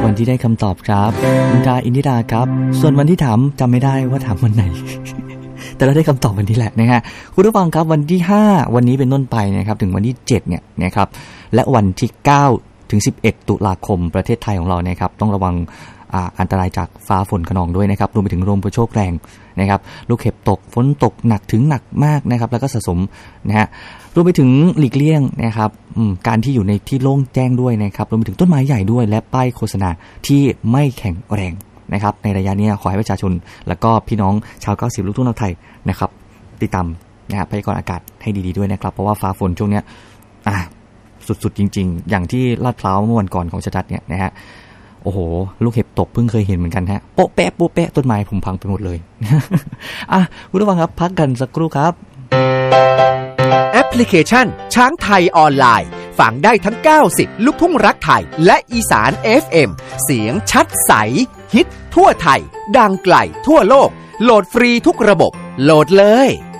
วันที่ได้คำตอบครับคุณดาอินทิราครับส่วนวันที่ถามจำไม่ได้ว่าถามวันไหน แต่เราได้คำตอบวันนี้แหละนะฮะคุณผู้ฟังครับวันที่5วันนี้เป็นต้นไปนะครับถึงวันที่7เนี่ยนะครับและวันที่9ถึง11ตุลาคมประเทศไทยของเรานะครับต้องระวังอันตรายจากฟ้าฝนคะนองด้วยนะครับรวมไปถึงลมกระโชกแรงนะครับลูกเห็บตกฝนตกหนักถึงหนักมากนะครับแล้วก็สะสมนะฮะรวมไปถึงหลีกเลี่ยงนะครับการที่อยู่ในที่โล่งแจ้งด้วยนะครับรวมไปถึงต้นไม้ใหญ่ด้วยและป้ายโฆษณาที่ไม่แข็งแรงนะครับในระยะนี้ขอให้ประชาชนและก็พี่น้องชาว90ลูกทุ่งไทยนะครับติดตามนะฮะพยากรณ์อากาศให้ดีๆด้วยนะครับเพราะว่าฟ้าฝนช่วงนี้สุดๆจริงๆอย่างที่ลาดพร้าวเมื่อวันก่อนของชัดๆเนี่ยนะฮะโอ้โหลูกเห็บตกเพิ่งเคยเห็นเหมือนกันฮะโป๊ะแปะโป๊ะแปะต้นไม้ผมพังไปหมดเลยคุณผู้ฟังครับพักกันสักครู่ครับแอปพลิเคชันช้างไทยออนไลน์ฟังได้ทั้ง90ลูกทุ่งรักไทยและอีสาน FM เสียงชัดใสฮิตทั่วไทยดังไกลทั่วโลกโหลดฟรีทุกระบบโหลดเลย